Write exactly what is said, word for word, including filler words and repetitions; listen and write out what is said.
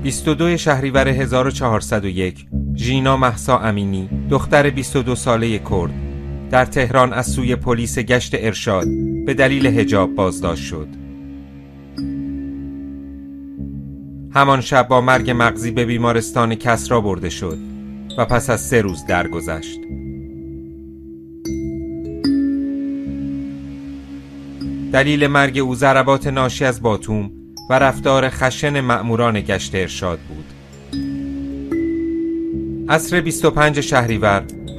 بیست و دو شهریور هزار و چهارصد و یک ژینا مهسا امینی، دختر بیست و دو ساله کرد، در تهران از سوی پلیس گشت ارشاد به دلیل حجاب بازداشت شد. همان شب با مرگ مغزی به بیمارستان کسری برده شد و پس از سه روز درگذشت. دلیل مرگ او ضربات ناشی از باتوم و رفتار خشن مأموران گشت ارشاد بود. عصر بیست و پنج شهریور